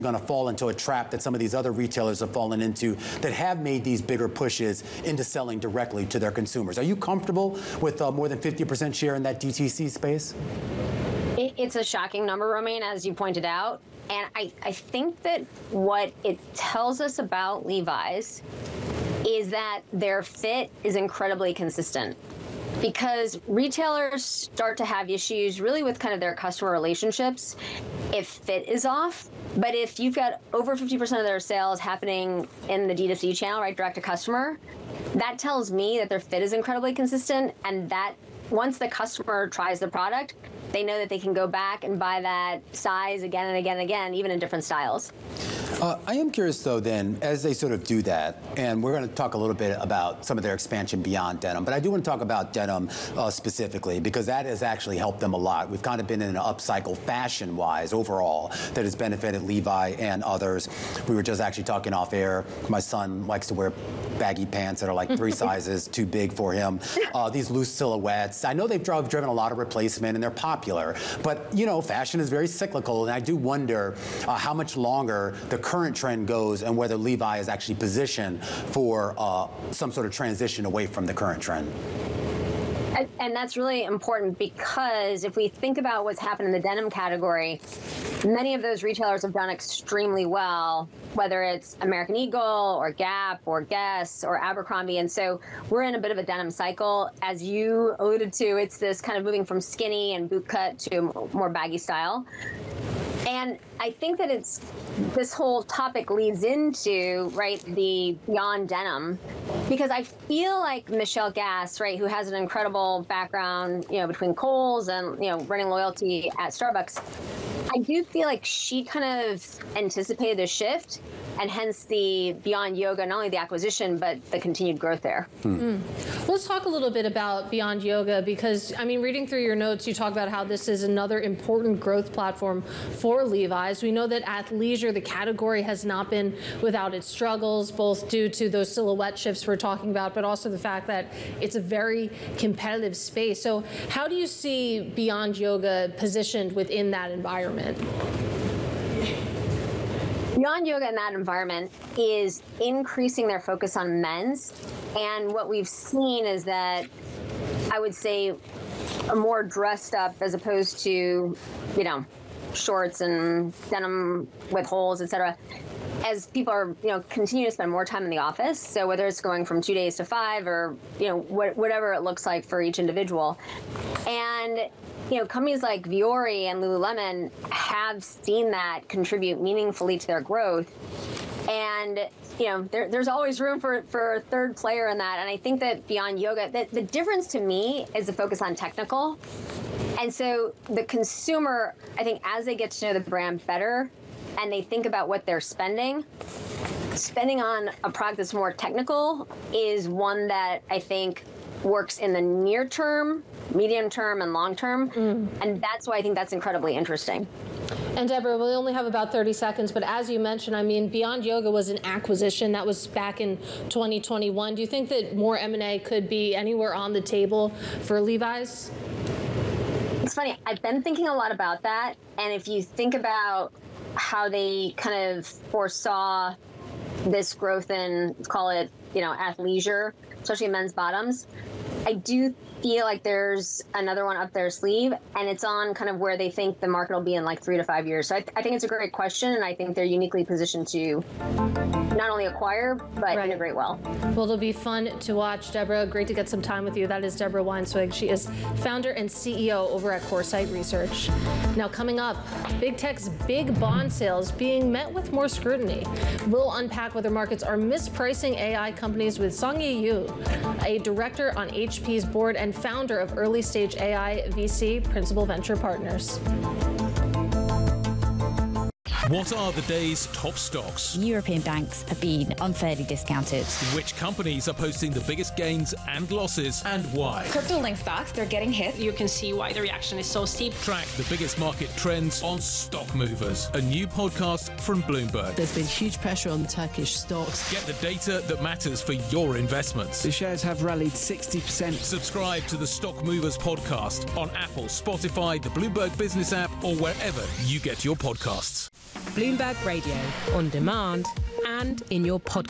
going to fall into a trap that some of these other retailers have fallen into that have made these bigger pushes into selling directly to their consumers. Are you comfortable with more than 50% share in that DTC space? It's a shocking number, Romaine, as you pointed out. And I think that what it tells us about Levi's is that their fit is incredibly consistent. Because retailers start to have issues really with kind of their customer relationships if fit is off. But if you've got over 50% of their sales happening in the D2C channel, right, direct to customer, that tells me that their fit is incredibly consistent, and that once the customer tries the product, they know that they can go back and buy that size again and again and again, even in different styles. I am curious, though, then, as they sort of do that, and we're going to talk a little bit about some of their expansion beyond denim, but I do want to talk about denim specifically, because that has actually helped them a lot. We've kind of been in an upcycle fashion-wise overall that has benefited Levi and others. We were just actually talking off air. My son likes to wear baggy pants that are like 3 sizes too big for him. These loose silhouettes. I know they've driven a lot of replacement, and they're popular, but, you know, fashion is very cyclical, and I do wonder how much longer the current trend goes and whether Levi is actually positioned for some sort of transition away from the current trend. And that's really important, because if we think about what's happened in the denim category, many of those retailers have done extremely well, whether it's American Eagle or Gap or Guess or Abercrombie. And so we're in a bit of a denim cycle. As you alluded to, it's this kind of moving from skinny and bootcut to more baggy style. And I think that this whole topic leads into, right, the beyond denim, because I feel like Michelle Gass, right, who has an incredible background, you know, between Kohl's and, you know, running loyalty at Starbucks, I do feel like she kind of anticipated the shift, and hence the Beyond Yoga, not only the acquisition, but the continued growth there. Let's talk a little bit about Beyond Yoga, because, I mean, reading through your notes, you talk about how this is another important growth platform for Levi's. We know that athleisure, the category, has not been without its struggles, both due to those silhouette shifts we're talking about, but also the fact that it's a very competitive space. So how do you see Beyond Yoga positioned within that environment? Beyond Yoga in that environment is increasing their focus on men's. And what we've seen is that, I would say, a more dressed up as opposed to, you know, shorts and denim with holes, etc. As people are, you know, continue to spend more time in the office. So whether it's going from 2 days to 5 or, you know, whatever it looks like for each individual. And, you know, companies like Vuori and Lululemon have seen that contribute meaningfully to their growth. And, you know, there's always room for a third player in that. And I think that Beyond Yoga, the difference to me is the focus on technical. And so the consumer, I think, as they get to know the brand better and they think about what they're spending on a product that's more technical is one that I think works in the near term, medium term, and long term. And that's why I think that's incredibly interesting. And Deborah, we only have about 30 seconds, but as you mentioned, I mean, Beyond Yoga was an acquisition that was back in 2021. Do you think that more M&A could be anywhere on the table for Levi's? It's funny, I've been thinking a lot about that. And if you think about how they kind of foresaw this growth in, let's call it, you know, athleisure, especially men's bottoms, I do feel like there's another one up their sleeve, and it's on kind of where they think the market will be in like 3 to 5 years. So I think it's a great question, and I think they're uniquely positioned to not only acquire, but integrate well. Well, it'll be fun to watch, Deborah. Great to get some time with you. That is Deborah Weinswig. She is founder and CEO over at Coresight Research. Now, coming up, Big Tech's big bond sales being met with more scrutiny. We'll unpack whether markets are mispricing AI companies with Songyi Yu, a director on HP's board and founder of early stage AI VC Principal Venture Partners. What are the day's top stocks? European banks have been unfairly discounted. Which companies are posting the biggest gains and losses, and why? Crypto-linked stocks, they're getting hit. You can see why the reaction is so steep. Track the biggest market trends on Stock Movers, a new podcast from Bloomberg. There's been huge pressure on Turkish stocks. Get the data that matters for your investments. The shares have rallied 60%. Subscribe to the Stock Movers podcast on Apple, Spotify, the Bloomberg Business app, or wherever you get your podcasts. Bloomberg Radio, on demand and in your podcast